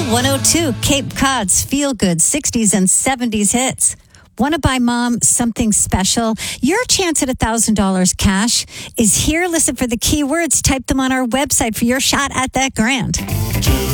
102, Cape Cod's feel-good 60s and 70s hits. Want to buy mom something special? Your chance at $1,000 cash is here. Listen for the keywords. Type them on our website for your shot at that grand.